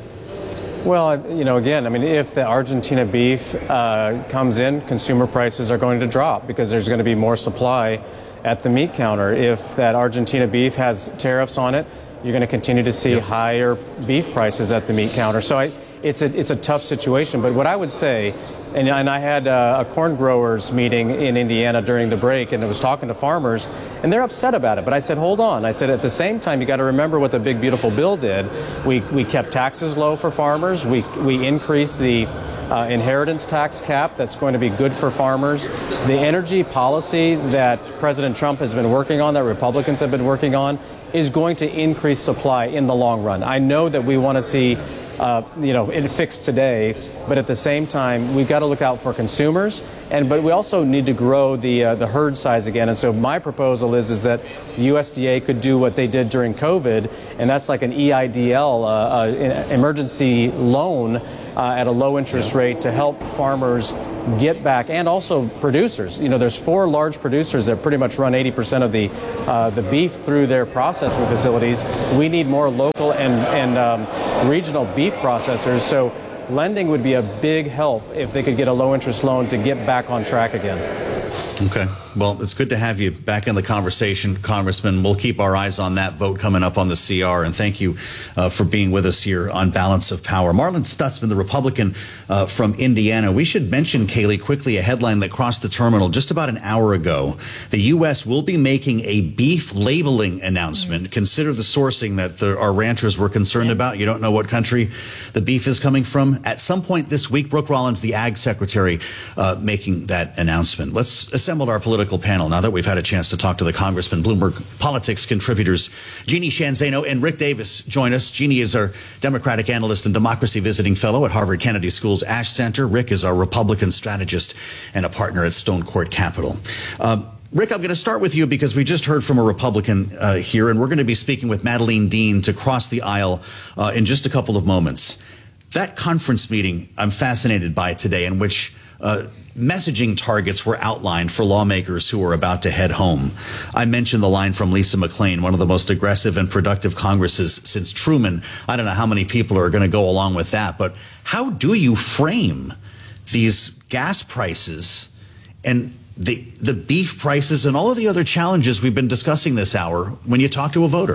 Speaker 4: Well, you know, again, I mean, if the Argentina beef uh, comes in, consumer prices are going to drop because there's going to be more supply at the meat counter. If that Argentina beef has tariffs on it, you're going to continue to see yep. higher beef prices at the meat counter. So I, it's a it's a tough situation. But what I would say, and, and I had a, a corn growers meeting in Indiana during the break, and I was talking to farmers, and they're upset about it. But I said, hold on. I said, at the same time, you got to remember what the Big Beautiful Bill did. We we kept taxes low for farmers. We we increased the Uh, inheritance tax cap that's going to be good for farmers. The energy policy that President Trump has been working on, that Republicans have been working on, is going to increase supply in the long run. I know that we want to see, uh, you know, it fixed today, but at the same time, we've got to look out for consumers, and but we also need to grow the uh, the herd size again. And so my proposal is is that U S D A could do what they did during COVID, and that's like an E I D L, uh, uh, emergency loan. Uh, at a low interest rate to help farmers get back, and also producers. You know, there's four large producers that pretty much run eighty percent of the uh, the beef through their processing facilities. We need more local and, and um, regional beef processors. So lending would be a big help if they could get a low interest loan to get back on track again.
Speaker 1: Okay. Well, it's good to have you back in the conversation, Congressman. We'll keep our eyes on that vote coming up on the C R. And thank you uh, for being with us here on Balance of Power. Marlin Stutzman, the Republican uh, from Indiana. We should mention, Kaylee, quickly a headline that crossed the terminal just about an hour ago. The U S will be making a beef labeling announcement. Mm-hmm. Consider the sourcing that the, our ranchers were concerned yeah. about. You don't know what country the beef is coming from. At some point this week, Brooke Rollins, the Ag Secretary, uh, making that announcement. Let's assemble our political panel now that we've had a chance to talk to the Congressman. Bloomberg Politics contributors Jeannie Shanzano and Rick Davis join us. Jeannie is our Democratic analyst and democracy visiting fellow at Harvard Kennedy School's Ash Center. Rick is our Republican strategist and a partner at Stone Court Capital. Um, Rick, I'm going to start with you because we just heard from a Republican uh, here, and we're going to be speaking with Madeleine Dean to cross the aisle uh, in just a couple of moments. That conference meeting I'm fascinated by today, in which uh, messaging targets were outlined for lawmakers who are about to head home. I mentioned the line from Lisa McClain, one of the most aggressive and productive Congresses since Truman. I don't know how many people are going to go along with that, but how do you frame these gas prices and the the beef prices and all of the other challenges we've been discussing this hour when you talk to a voter?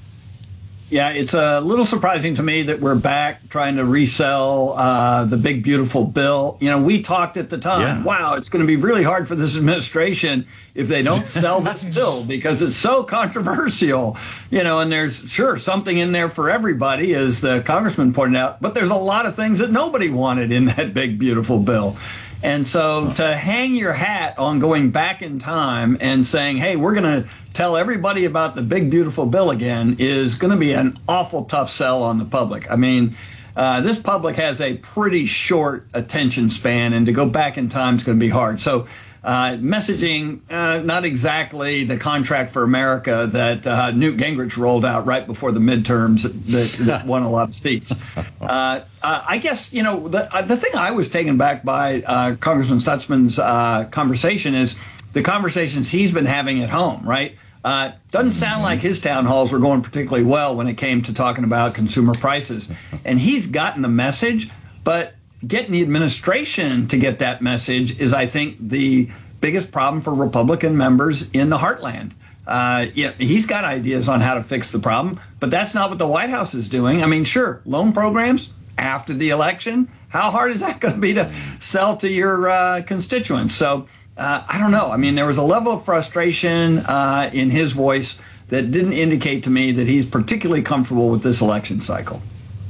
Speaker 7: Yeah, it's a little surprising to me that we're back trying to resell uh, the big, beautiful bill. You know, we talked at the time, yeah. wow, it's going to be really hard for this administration if they don't sell this bill because it's so controversial. You know, and there's, sure, something in there for everybody, as the congressman pointed out, but there's a lot of things that nobody wanted in that big, beautiful bill. And so to hang your hat on going back in time and saying, hey, we're going to tell everybody about the big, beautiful bill again is going to be an awful tough sell on the public. I mean, uh, this public has a pretty short attention span, and to go back in time is going to be hard. So uh, messaging, uh, not exactly the contract for America that uh, Newt Gingrich rolled out right before the midterms that, that won a lot of seats. Uh, uh, I guess, you know, the, uh, the thing I was taken back by uh, Congressman Stutzman's uh, conversation is the conversations he's been having at home, right? Uh, doesn't sound like his town halls were going particularly well when it came to talking about consumer prices. And he's gotten the message, but getting the administration to get that message is, I think, the biggest problem for Republican members in the heartland. Uh, yeah, he's got ideas on how to fix the problem, but that's not what the White House is doing. I mean, sure, loan programs after the election, how hard is that going to be to sell to your uh, constituents? So uh, I don't know. I mean, there was a level of frustration uh, in his voice that didn't indicate to me that he's particularly comfortable with this election cycle.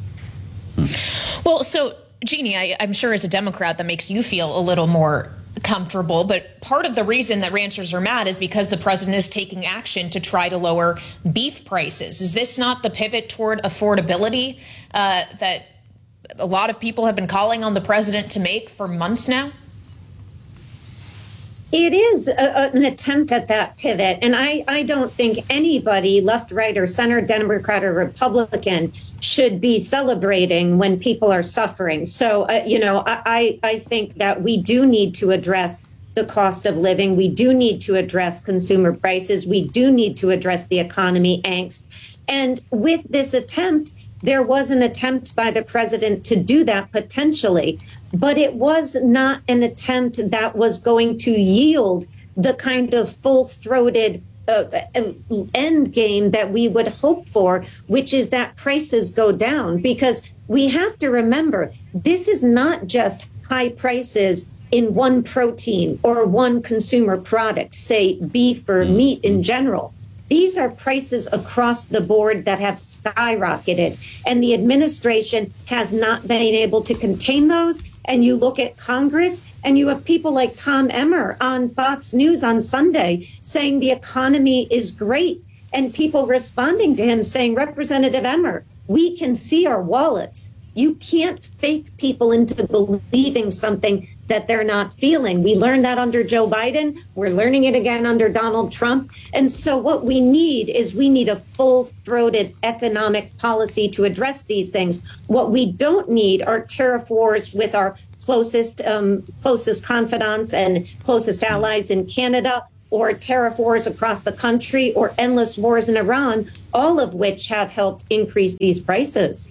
Speaker 2: Well, so, Jeannie, I, I'm sure as a Democrat that makes you feel a little more comfortable, but part of the reason that ranchers are mad is because the president is taking action to try to lower beef prices. Is this not the pivot toward affordability uh, that a lot of people have been calling on the president to make for months now?
Speaker 10: It is a, an attempt at that pivot. And I, I don't think anybody, left, right, or center, Democrat or Republican, should be celebrating when people are suffering. So, uh, you know, I, I think that we do need to address the cost of living. We do need to address consumer prices. We do need to address the economy angst. And with this attempt, there was an attempt by the president to do that potentially, but it was not an attempt that was going to yield the kind of full-throated uh, end game that we would hope for, which is that prices go down. Because we have to remember, this is not just high prices in one protein or one consumer product, say beef or meat in general. These are prices across the board that have skyrocketed, and the administration has not been able to contain those. And you look at Congress, and you have people like Tom Emmer on Fox News on Sunday saying the economy is great, and people responding to him saying, Representative Emmer, we can see our wallets. You can't fake people into believing something that they're not feeling. We learned that under Joe Biden. We're learning it again under Donald Trump. And so what we need is we need a full-throated economic policy to address these things. What we don't need are tariff wars with our closest, um, closest confidants and closest allies in Canada, or tariff wars across the country, or endless wars in Iran, all of which have helped increase these prices.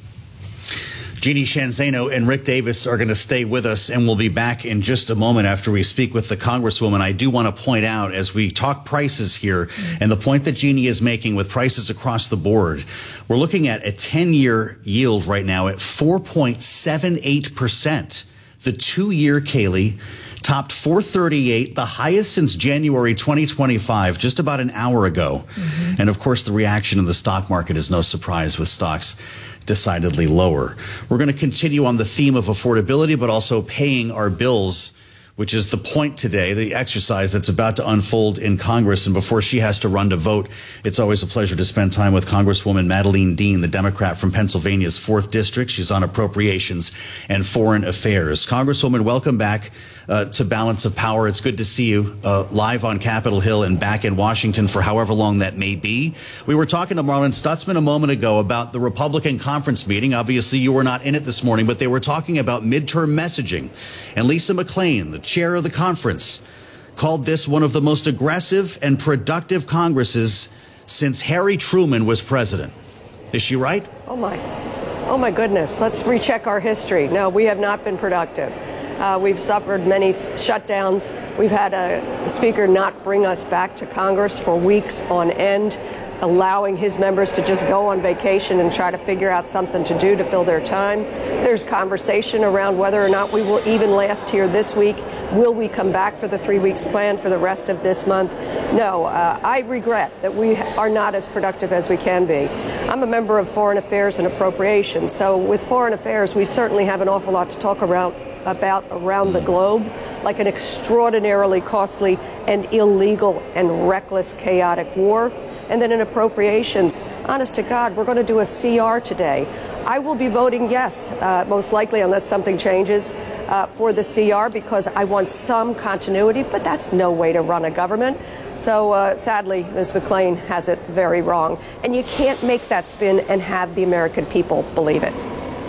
Speaker 1: Jeannie Sheehan Zaino and Rick Davis are going to stay with us, and we'll be back in just a moment after we speak with the Congresswoman. I do want to point out, as we talk prices here, and the point that Jeannie is making with prices across the board, we're looking at a ten-year yield right now at four point seven eight percent. The two-year, Kaylee, topped four thirty-eight, the highest since January twenty twenty-five, just about an hour ago. Mm-hmm. And, of course, the reaction in the stock market is no surprise, with stocks decidedly lower. We're going to continue on the theme of affordability, but also paying our bills, which is the point today, the exercise that's about to unfold in Congress. And before she has to run to vote, it's always a pleasure to spend time with Congresswoman Madeleine Dean, the Democrat from Pennsylvania's fourth District. She's on Appropriations and Foreign Affairs. Congresswoman, welcome back uh, to Balance of Power. It's good to see you uh, live on Capitol Hill and back in Washington for however long that may be. We were talking to Marlon Stutzman a moment ago about the Republican conference meeting. Obviously, you were not in it this morning, but they were talking about midterm messaging. And Lisa McClain, the chair of the conference, called this one of the most aggressive and productive Congresses since Harry Truman was president. Is she right?
Speaker 11: Oh, my. Oh, my goodness. Let's recheck our history. No, we have not been productive. Uh, we've suffered many shutdowns. We've had a speaker not bring us back to Congress for weeks on end, allowing his members to just go on vacation and try to figure out something to do to fill their time. There's conversation around whether or not we will even last here this week. Will we come back for the three weeks plan for the rest of this month? No, uh, I regret that we are not as productive as we can be. I'm a member of Foreign Affairs and Appropriations, so with Foreign Affairs, we certainly have an awful lot to talk around, about around the globe, like an extraordinarily costly and illegal and reckless, chaotic war. And then in Appropriations, honest to God, we're going to do a C R today. I will be voting yes, uh, most likely, unless something changes, uh, for the C R, because I want some continuity, but that's no way to run a government. So uh, sadly, Miz McClain has it very wrong. And you can't make that spin and have the American people believe it.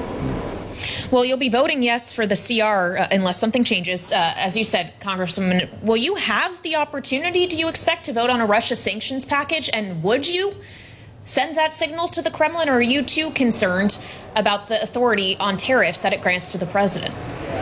Speaker 2: Well, you'll be voting yes for the C R uh, unless something changes. Uh, as you said, Congresswoman, will you have the opportunity, do you expect, to vote on a Russia sanctions package? And would you send that signal to the Kremlin, or are you too concerned about the authority on tariffs that it grants to the president?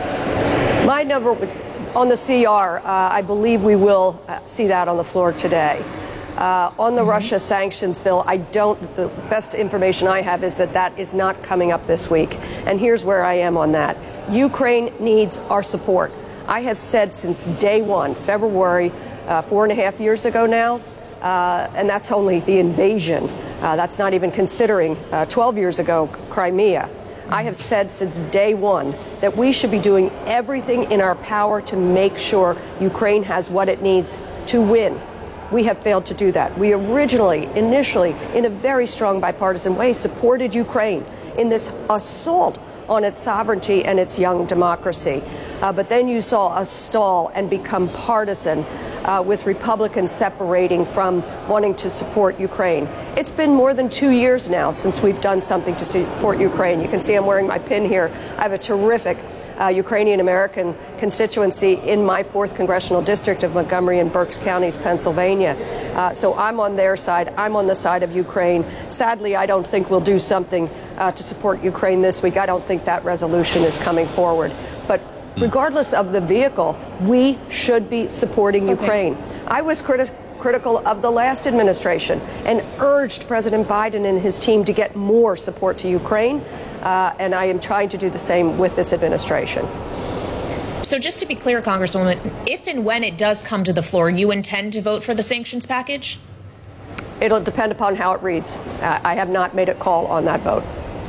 Speaker 11: My number on the C R, uh, I believe we will uh, see that on the floor today. Uh, on the mm-hmm. Russia sanctions bill, I don't, the best information I have is that that is not coming up this week. And here's where I am on that. Ukraine needs our support. I have said since day one, February, uh, four and a half years ago now, uh, and that's only the invasion. Uh, that's not even considering uh, twelve years ago, Crimea. I have said since day one that we should be doing everything in our power to make sure Ukraine has what it needs to win. We have failed to do that. We originally, initially, in a very strong bipartisan way, supported Ukraine in this assault on its sovereignty and its young democracy. Uh, but then you saw us stall and become partisan, uh, with Republicans separating from wanting to support Ukraine. It's been more than two years now since we've done something to support Ukraine. You can see I'm wearing my pin here. I have a terrific uh, Ukrainian-American constituency in my fourth congressional district of Montgomery and Berks counties, Pennsylvania. Uh, so I'm on their side. I'm on the side of Ukraine. Sadly, I don't think we'll do something uh, to support Ukraine this week. I don't think that resolution is coming forward. But regardless of the vehicle, we should be supporting okay. Ukraine. I was criti- critical of the last administration and urged President Biden and his team to get more support to Ukraine, uh, and I am trying to do the same with this administration.
Speaker 2: So just to be clear, Congresswoman, if and when it does come to the floor, you intend to vote for the sanctions package?
Speaker 11: It'll depend upon how it reads. Uh, I have not made a call on that vote.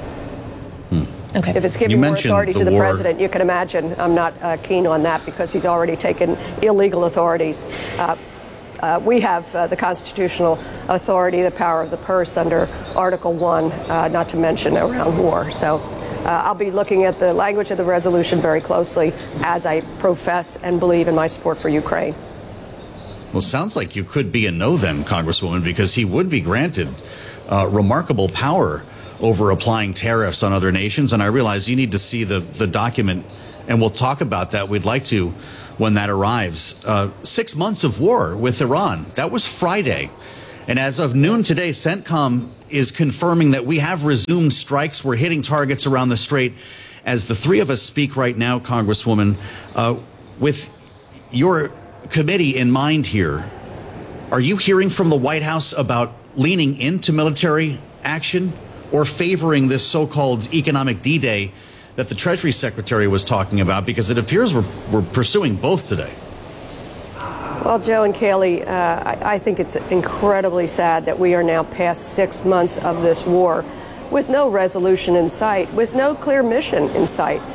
Speaker 2: Okay.
Speaker 11: If it's giving more authority the to the war. president, you can imagine I'm not uh, keen on that because he's already taken illegal authorities. Uh, uh, we have uh, the constitutional authority, the power of the purse under Article one, uh, not to mention around war. So uh, I'll be looking at the language of the resolution very closely as I profess and believe in my support for Ukraine.
Speaker 1: Well, sounds like you could be a no then, Congresswoman, because he would be granted uh, remarkable power over applying tariffs on other nations. And I realize you need to see the, the document, and we'll talk about that. We'd like to when that arrives. Uh, six months of war with Iran. That was Friday. And as of noon today, CENTCOM is confirming that we have resumed strikes. We're hitting targets around the Strait. As the three of us speak right now, Congresswoman, uh, with your committee in mind here, are you hearing from the White House about leaning into military action or favoring this so-called economic D-Day that the Treasury Secretary was talking about? Because it appears we're, we're pursuing both today.
Speaker 11: Well, Joe and Kayleigh, uh, I, I think it's incredibly sad that we are now past six months of this war with no resolution in sight, with no clear mission in sight.